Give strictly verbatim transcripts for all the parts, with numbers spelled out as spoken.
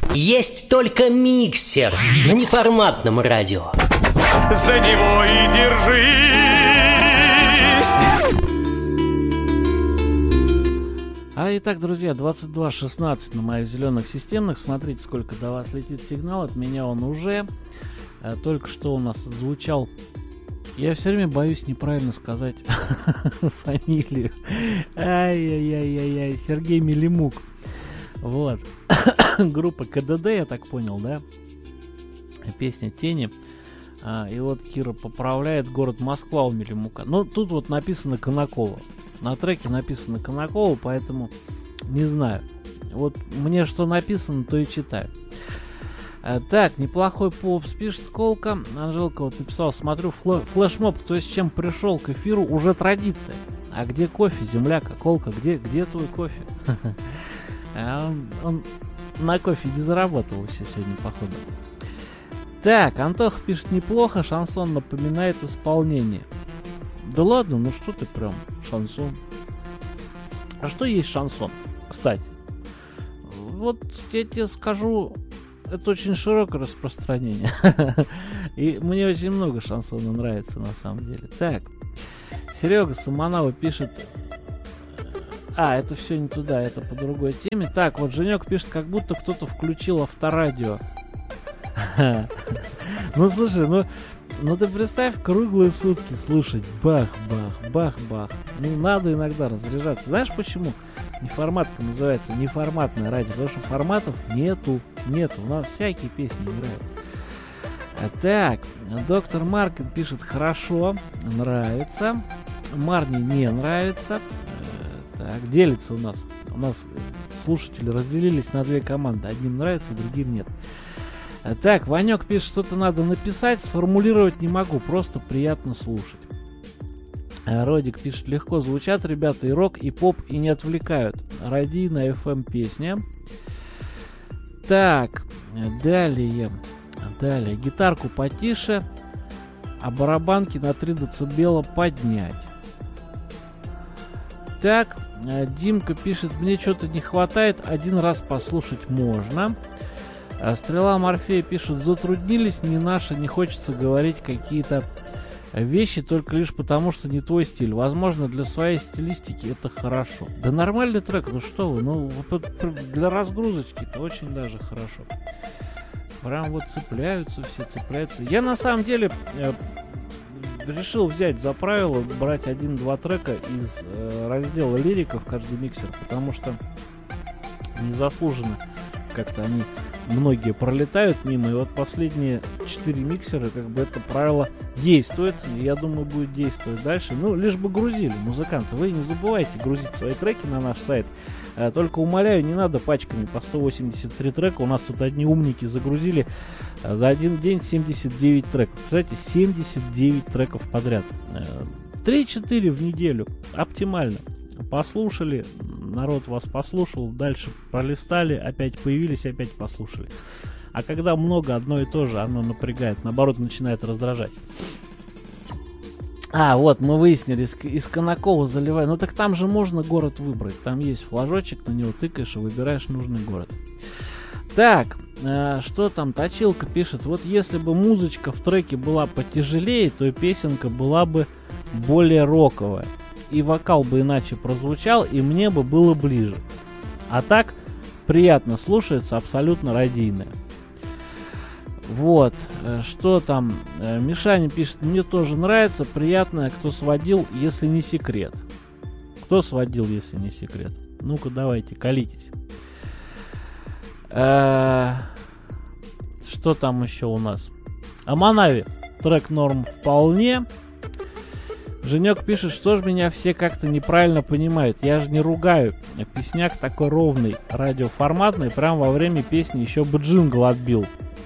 Есть только миксер на неформатном радио. За него и держись. А итак, друзья, двадцать два шестнадцать на моих зеленых системных. Смотрите, сколько до вас летит сигнал. От меня он уже. А, только что у нас звучал. Я все время боюсь неправильно сказать фамилию. Ай-яй-яй-яй-яй. Сергей Мелемук. Вот. Группа КДД, я так понял, да? Песня «Тени». А, и вот Кира поправляет, город Москва у Мелемука. Ну, тут вот написано Конаково. На треке написано Конаково, поэтому не знаю. Вот мне что написано, то и читаю. А, так, неплохой попс, пишет Колка. Анжелка вот написала, смотрю, флэ- флешмоб, кто с чем пришел к эфиру, уже традиция. А где кофе, земляка? Колка, где, где твой кофе? А он, он на кофе не заработал еще сегодня, походу. Так, Антох пишет, неплохо, шансон напоминает исполнение. Да ладно, ну что ты прям, шансон. А что есть шансон, кстати? Вот я тебе скажу, это очень широкое распространение. И мне очень много шансона нравится на самом деле. Так, Серега Самонова пишет... А, это все не туда, это по другой теме. Так, вот Женек пишет, как будто кто-то включил авторадио. Ну, слушай, ну, ну ты представь, круглые сутки слушать бах-бах, бах-бах. Ну, надо иногда разряжаться. Знаешь почему? Неформатка называется неформатное радио, потому что форматов нету, нету. У нас всякие песни играют. А, так, доктор Маркин пишет, хорошо, нравится. Марни не нравится. Так, делится у нас. У нас слушатели разделились на две команды. Одним нравится, другим нет. Так, Ванек пишет, что-то надо написать, сформулировать не могу, просто приятно слушать. Родик пишет, легко звучат ребята, и рок, и поп, и не отвлекают. Радийная эф эм песня. Так, далее. Далее, гитарку потише, а барабанки на три децибела поднять. Так, Димка пишет, мне что-то не хватает, один раз послушать можно. Стрела Морфея пишет, затруднились, не наши, не хочется говорить какие-то вещи только лишь потому, что не твой стиль. Возможно, для своей стилистики это хорошо. Да нормальный трек, ну что вы, ну для разгрузочки это очень даже хорошо. Прям вот цепляются все, цепляются. Я на самом деле... решил взять за правило брать один-два трека из э, раздела лирика в каждый миксер, потому что незаслуженно как-то они многие пролетают мимо, и вот последние четыре миксера, как бы это правило действует, и я думаю, будет действовать дальше. Ну, лишь бы грузили музыканты. Вы не забывайте грузить свои треки на наш сайт. А, только умоляю, не надо пачками по сто восемьдесят три трека. У нас тут одни умники загрузили а, за один день семьдесят девять треков. Представляете, семьдесят девять треков подряд. три-четыре в неделю. Оптимально. Послушали, народ вас послушал, дальше пролистали, опять появились, опять послушали. А когда много одно и то же, оно напрягает, наоборот, начинает раздражать. А, вот, мы выяснили, из, из Конакова заливай. Ну так там же можно город выбрать. Там есть флажочек, на него тыкаешь и выбираешь нужный город. Так, э, что там? Точилка пишет, вот если бы музычка в треке была потяжелее, то и песенка была бы более роковая. И вокал бы иначе прозвучал, и мне бы было ближе. А так, приятно слушается, абсолютно радийное. Вот, что там, Мишаня пишет, мне тоже нравится, приятно, кто сводил, если не секрет. Кто сводил, если не секрет? Ну-ка, давайте, колитесь. Что там еще у нас? Аманави, трек норм вполне. Женек пишет, что ж меня все как-то неправильно понимают. Я же не ругаю. Песняк такой ровный, радиоформатный. Прям во время песни еще бы джингл отбил.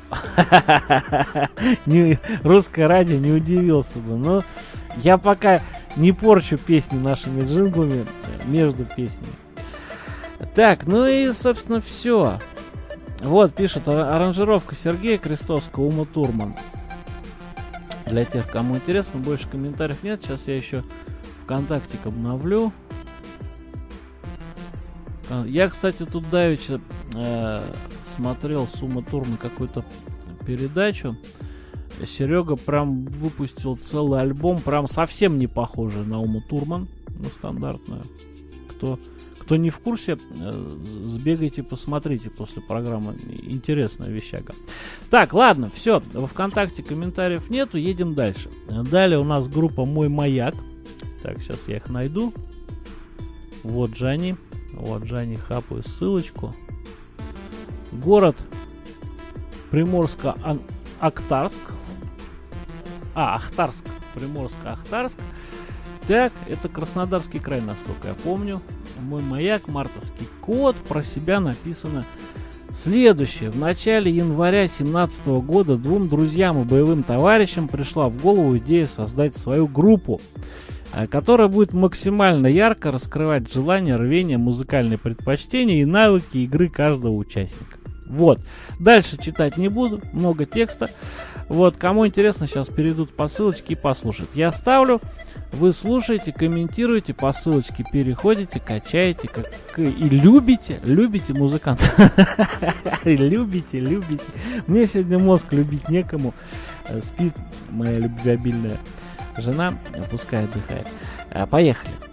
Русское радио не удивился бы. Но я пока не порчу песни нашими джинглами между песнями. Так, ну и, собственно, все. Вот, пишет, аранжировка Сергея Крестовского, Ума Турман. Для тех, кому интересно, больше комментариев нет. Сейчас я еще ВКонтактик обновлю. Я, кстати, тут давеча э, смотрел с Умой Турман какую-то передачу. Серега прям выпустил целый альбом, прям совсем не похожий на Уму Турман, на стандартную. Кто, кто не в курсе, сбегайте, посмотрите после программы. Интересная вещага. Так, ладно, все. Во ВКонтакте комментариев нету, едем дальше. Далее у нас группа «Мой маяк». Так, сейчас я их найду. Вот же они. Вот же они, хапаю ссылочку. Город Приморско-Ахтарск. А, Ахтарск. Приморско-Ахтарск. Так, это Краснодарский край, насколько я помню. «Мой маяк», мартовский код. Про себя написано следующее. В начале января две тысячи семнадцатого года двум друзьям и боевым товарищам пришла в голову идея создать свою группу, которая будет максимально ярко раскрывать желания, рвения, музыкальные предпочтения и навыки игры каждого участника. Вот. Дальше читать не буду, много текста. Вот, кому интересно, сейчас перейдут по ссылочке и послушают. Я ставлю, вы слушаете, комментируете, по ссылочке переходите, качаете как, и любите, любите музыкантов. Любите, любите. Мне сегодня мозг любить некому. Спит моя любвеобильная жена, пускай отдыхает. Поехали.